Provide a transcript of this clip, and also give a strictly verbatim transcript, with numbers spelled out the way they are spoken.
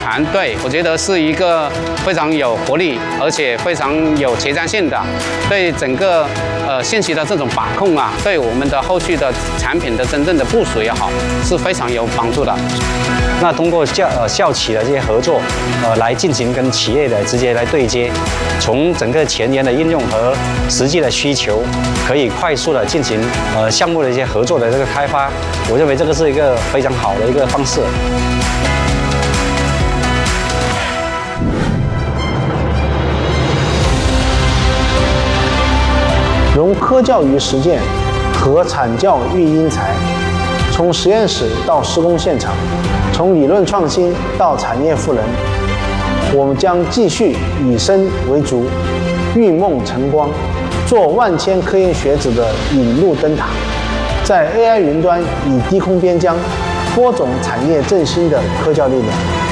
团队，我觉得是一个非常有活力，而且非常有前瞻性的，对整个呃信息的这种把控啊，对我们的后续的产品的真正的部署也好，是非常有帮助的。 那通过校呃校企的这些合作，呃来进行跟企业的直接来对接，从整个前沿的应用和实际的需求，可以快速的进行呃项目的一些合作的这个开发，我认为这个是一个非常好的一个方式。 融科教于实践，和产教育因材。从实验室到施工现场，从理论创新到产业赋能，我们将继续以身为足，育梦成光，做万千科研学子的引路灯塔，在 A I 云端以低空边疆播种产业振兴的科教力量。